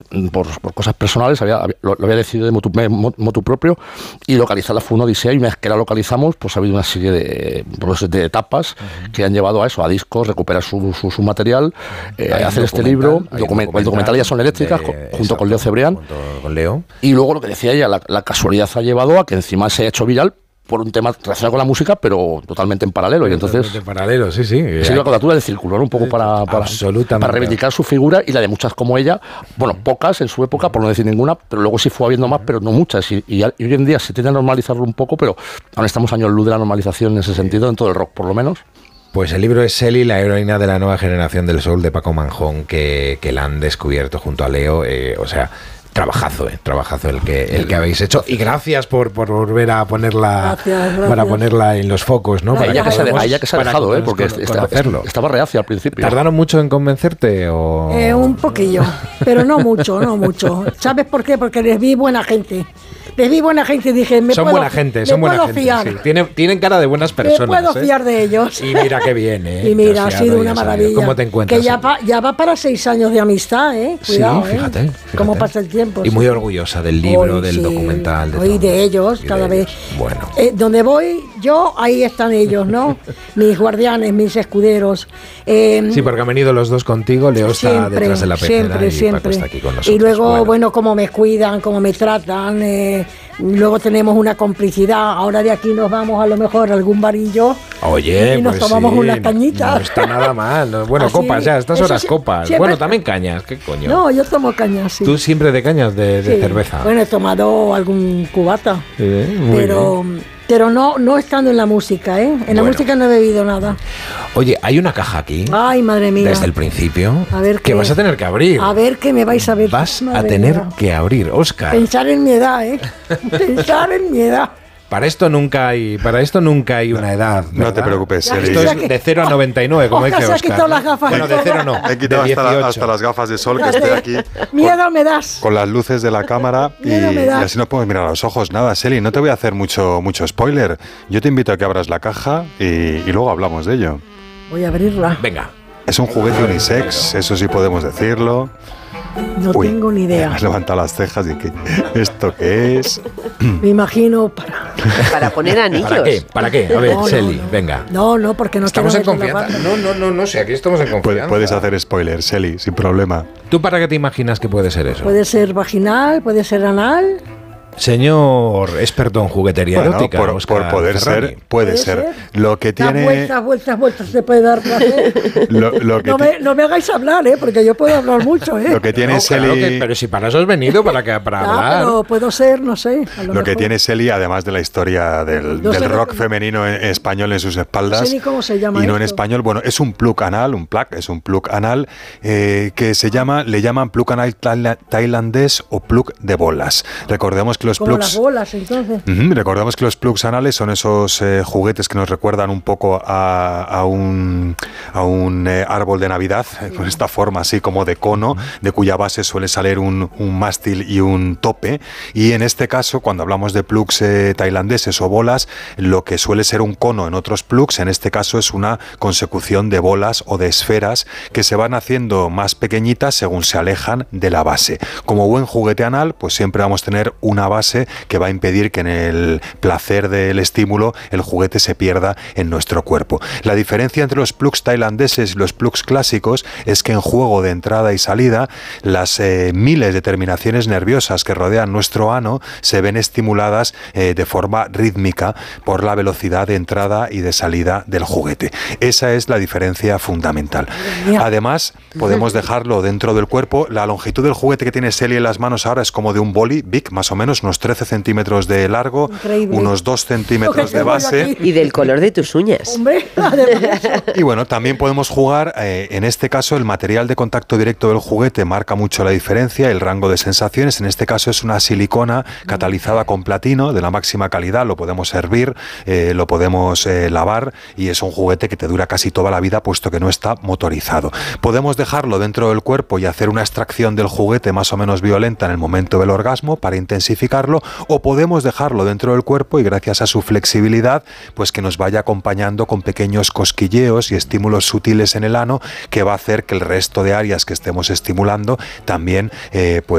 por cosas personales, lo había decidido de motu propio, y localizarla fue una odisea, y una vez que la localizamos, pues ha habido una serie de etapas que han llevado a eso, a discos, recuperar su material, hacer este libro, el documental Ya son eléctricas, junto con Leo Cebrián, y luego lo que decía ella, la casualidad ha llevado a que encima se ha hecho viral por un tema relacionado con la música, pero totalmente en paralelo. Y entonces, en paralelo, sí. Es la cuadratura del círculo, ¿no? Un poco para reivindicar su figura y la de muchas como ella. Bueno, pocas en su época, por no decir ninguna, pero luego sí fue habiendo más, pero no muchas. Y hoy en día se tiende a normalizarlo un poco, pero aún estamos años luz de la normalización en ese sentido, en todo el rock, por lo menos. Pues el libro es Sely, la heroína de la nueva generación del soul, de Paco Manjón, que la han descubierto junto a Leo. Trabajazo el que habéis hecho, y gracias por volver a ponerla, gracias. Para ponerla en los focos, ¿no? Ella que se ha dejado, porque estaba reacia al principio. ¿Tardaron mucho en convencerte? Un poquillo, pero no mucho. ¿Sabes por qué? Porque les vi buena gente. y dije, son buena gente. Sí. Tienen cara de buenas personas. Me puedo fiar de ellos. Y mira qué bien, ¿eh? Y mira, ha sido una maravilla. ¿Cómo te encuentras? Que ya va para 6 años de amistad, ¿eh? Cuidado, sí, fíjate. Cómo pasa el tiempo. Y muy orgullosa del libro, del documental. De ellos, cada vez. Bueno. Donde voy yo, ahí están ellos, ¿no? Mis guardianes, mis escuderos. Sí, porque han venido los dos contigo. Leo está detrás de la pecera y Paco está aquí con nosotros. Y luego, bueno, cómo me cuidan, cómo me tratan. Luego tenemos una complicidad. Ahora de aquí nos vamos a lo mejor a algún barillo. Oye, y nos tomamos unas cañitas. No está nada mal. Bueno, así, copas ya, estas horas copas. Siempre. Bueno, también cañas, ¿qué coño? No, yo tomo cañas, sí. Tú siempre de cañas de cerveza. Bueno, he tomado algún cubata. Pero no estando en la música, ¿eh? En la música no he bebido nada. Oye, hay una caja aquí. Ay, madre mía. Desde el principio. A ver que vas a tener que abrir. A ver qué me vais a ver. Vas a tener que abrir, Óscar. Pensar en mi edad, ¿eh? Pensar en mi edad. Para esto nunca hay una edad, ¿verdad? No te preocupes. Esto es de 0 a 99, como dice Óscar. Se ha quitado las gafas. Bueno, de 0 no. He quitado hasta las gafas de sol, que estoy aquí. Miedo me das. Con las luces de la cámara y así nos podemos mirar a los ojos. Nada, Sely, no te voy a hacer mucho spoiler. Yo te invito a que abras la caja y luego hablamos de ello. Voy a abrirla. Venga. Es un juguete unisex, eso sí podemos decirlo. No tengo ni idea. Has levantado las cejas y que ¿esto qué es? Me imagino para poner anillos. ¿Para qué? A ver, Sely, venga. No, porque no estamos en confianza. No, sí, aquí estamos en confianza. Puedes hacer spoiler, Sely, sin problema. ¿Tú para qué te imaginas que puede ser eso? Puede ser vaginal, puede ser anal. Señor experto en juguetería erótica, por poder ser, puede ser. Lo que tiene... Vueltas, se puede dar placer. No me hagáis hablar, porque yo puedo hablar mucho, Lo que tiene Sely... pero si para eso has venido, para hablar. Pero puedo ser, no sé. Lo que tiene Sely, además de la historia del rock femenino en español en sus espaldas. No sé ni cómo se llama. Y no en español, bueno, es un plug anal, que le llaman plug anal tailandés o plug de bolas. Recordemos que los como plugs, las bolas, entonces. Recordamos que los plugs anales son esos juguetes que nos recuerdan un poco a un árbol de Navidad, con esta forma así como de cono, de cuya base suele salir un mástil y un tope. Y en este caso, cuando hablamos de plugs tailandeses o bolas, lo que suele ser un cono en otros plugs, en este caso es una consecución de bolas o de esferas que se van haciendo más pequeñitas según se alejan de la base. Como buen juguete anal, pues siempre vamos a tener una base que va a impedir que en el placer del estímulo el juguete se pierda en nuestro cuerpo. La diferencia entre los plugs tailandeses y los plugs clásicos es que en juego de entrada y salida las miles de terminaciones nerviosas que rodean nuestro ano se ven estimuladas de forma rítmica por la velocidad de entrada y de salida del juguete. Esa es la diferencia fundamental. Además, podemos dejarlo dentro del cuerpo. La longitud del juguete que tiene Sely en las manos ahora es como de un boli big, más o menos, unos 13 centímetros de largo, unos 2 centímetros de base. Y del color de tus uñas. Hombre, y bueno, también podemos jugar, en este caso el material de contacto directo del juguete marca mucho la diferencia, el rango de sensaciones. En este caso es una silicona catalizada con platino de la máxima calidad, lo podemos hervir, lo podemos lavar y es un juguete que te dura casi toda la vida puesto que no está motorizado. Podemos dejarlo dentro del cuerpo y hacer una extracción del juguete más o menos violenta en el momento del orgasmo para intensificarlo, o podemos dejarlo dentro del cuerpo y gracias a su flexibilidad pues que nos vaya acompañando con pequeños cosquilleos y estímulos sutiles en el ano que va a hacer que el resto de áreas que estemos estimulando también pues